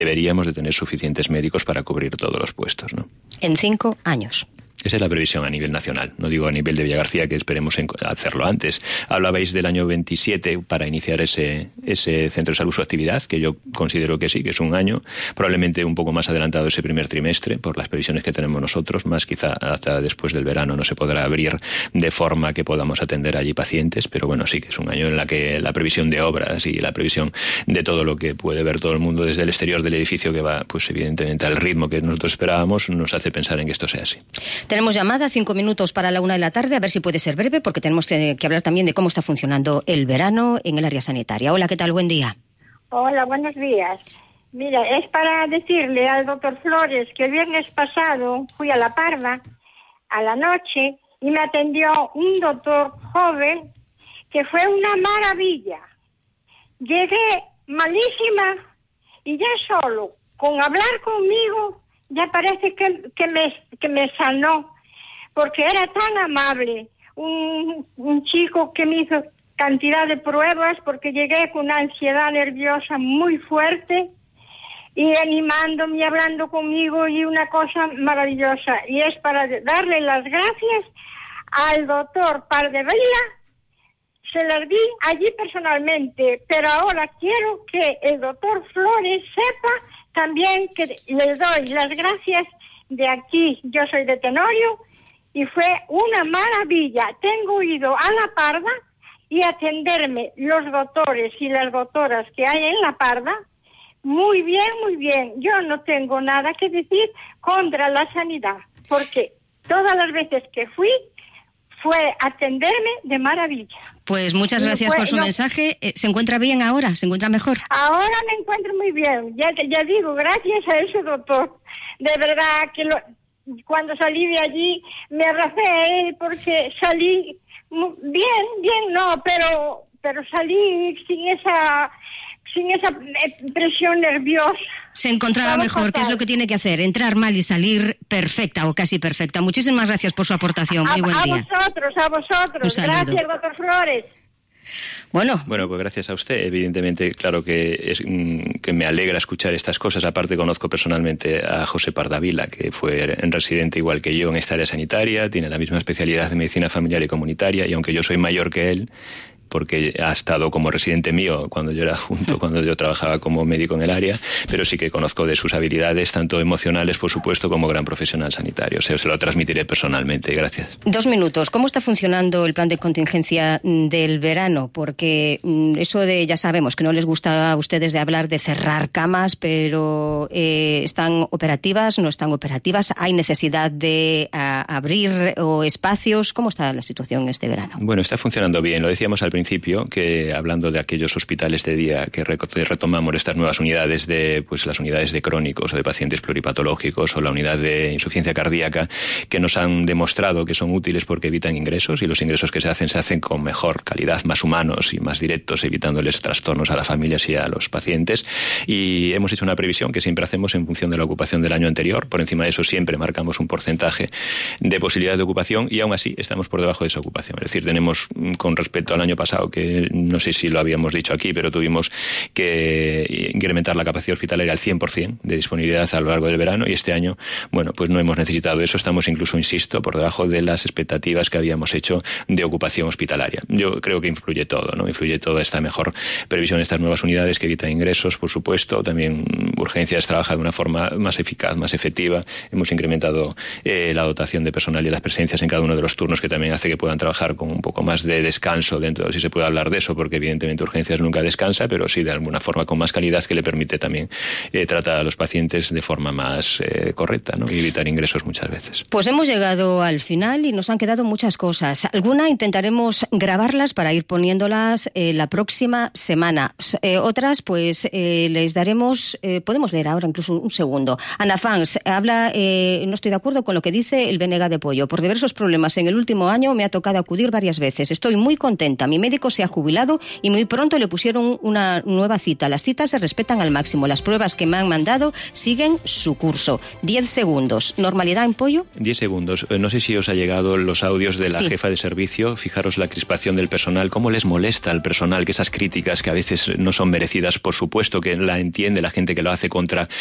deberíamos de tener suficientes médicos para cubrir todos los puestos, ¿no? En 5 años. Esa es la previsión a nivel nacional, no digo a nivel de Villagarcía, que esperemos hacerlo antes. Hablabais del año 27 para iniciar ese centro de salud su actividad, que yo considero que sí, que es un año, probablemente un poco más adelantado ese primer trimestre, por las previsiones que tenemos nosotros, más quizá hasta después del verano no se podrá abrir de forma que podamos atender allí pacientes, pero bueno, sí que es un año en la que la previsión de obras y la previsión de todo lo que puede ver todo el mundo desde el exterior del edificio, que va, pues evidentemente al ritmo que nosotros esperábamos, nos hace pensar en que esto sea así. Tenemos llamada, 5 minutos para la 1 p.m, a ver si puede ser breve, porque tenemos que hablar también de cómo está funcionando el verano en el área sanitaria. Hola, ¿qué tal? Buen día. Hola, buenos días. Mira, es para decirle al doctor Flores que el viernes pasado fui a La Parva a la noche y me atendió un doctor joven que fue una maravilla. Llegué malísima y ya solo con hablar conmigo ya parece que me sanó, porque era tan amable. Un chico que me hizo cantidad de pruebas porque llegué con una ansiedad nerviosa muy fuerte y animándome y hablando conmigo, y una cosa maravillosa. Y es para darle las gracias al doctor Pardevella. Se las di allí personalmente, pero ahora quiero que el doctor Flores sepa también que les doy las gracias de aquí. Yo soy de Tenorio y fue una maravilla. Tengo ido a La Parva y atenderme los doctores y las doctoras que hay en La Parva. Muy bien, muy bien. Yo no tengo nada que decir contra la sanidad, porque todas las veces que fui fue atenderme de maravilla. Pues muchas gracias por su mensaje. ¿Se encuentra bien ahora? ¿Se encuentra mejor? Ahora me encuentro muy bien. Ya digo, gracias a ese doctor. De verdad que cuando salí de allí me abracé a él, porque salí bien, no, pero salí sin esa presión nerviosa. Se encontraba mejor, que es lo que tiene que hacer, entrar mal y salir perfecta o casi perfecta. Muchísimas gracias por su aportación. Muy buen día. A vosotros. Gracias, doctor Flores. Bueno, pues gracias a usted. Evidentemente, claro que me alegra escuchar estas cosas. Aparte, conozco personalmente a José Pardavila, que fue residente igual que yo en esta área sanitaria, tiene la misma especialidad de medicina familiar y comunitaria, y aunque yo soy mayor que él, porque ha estado como residente mío cuando yo trabajaba como médico en el área, pero sí que conozco de sus habilidades, tanto emocionales, por supuesto, como gran profesional sanitario. O sea, se lo transmitiré personalmente. Gracias. 2 minutos. ¿Cómo está funcionando el plan de contingencia del verano? Porque eso ya sabemos que no les gusta a ustedes de hablar de cerrar camas, pero ¿están operativas? ¿No están operativas? ¿Hay necesidad de abrir espacios? ¿Cómo está la situación este verano? Bueno, está funcionando bien. Lo decíamos al principio, que hablando de aquellos hospitales de día que retomamos estas nuevas unidades pues las unidades de crónicos o de pacientes pluripatológicos o la unidad de insuficiencia cardíaca, que nos han demostrado que son útiles porque evitan ingresos, y los ingresos que se hacen con mejor calidad, más humanos y más directos, evitándoles trastornos a las familias y a los pacientes. Y hemos hecho una previsión que siempre hacemos en función de la ocupación del año anterior. Por encima de eso siempre marcamos un porcentaje de posibilidad de ocupación, y aún así estamos por debajo de esa ocupación. Es decir, tenemos, con respecto al año pasado, que no sé si lo habíamos dicho aquí, pero tuvimos que incrementar la capacidad hospitalaria al 100% de disponibilidad a lo largo del verano, y este año, bueno, pues no hemos necesitado eso. Estamos incluso, insisto, por debajo de las expectativas que habíamos hecho de ocupación hospitalaria. Yo creo que influye todo, ¿no? Influye toda esta mejor previsión de estas nuevas unidades que evitan ingresos, por supuesto. También urgencias trabaja de una forma más eficaz, más efectiva. Hemos incrementado la dotación de personal y las presencias en cada uno de los turnos, que también hace que puedan trabajar con un poco más de descanso dentro, si se puede hablar de eso, porque evidentemente urgencias nunca descansa, pero sí de alguna forma con más calidad, que le permite también tratar a los pacientes de forma más correcta, ¿no? Y evitar ingresos muchas veces. Pues hemos llegado al final y nos han quedado muchas cosas. Alguna intentaremos grabarlas para ir poniéndolas la próxima semana. Otras, pues les daremos, podemos leer ahora incluso un segundo. Ana Fans habla, no estoy de acuerdo con lo que dice el Venega de Pollo. Por diversos problemas en el último año me ha tocado acudir varias veces. Estoy muy contenta. Mi médico médico se ha jubilado y muy pronto le pusieron una nueva cita. Las citas se respetan al máximo. Las pruebas que me han mandado siguen su curso. 10 segundos. ¿Normalidad en Pollo? 10 segundos. No sé si os ha llegado los audios de la jefa de servicio. Fijaros la crispación del personal. ¿Cómo les molesta al personal que esas críticas que a veces no son merecidas? Por supuesto que la entiende la gente que lo hace contra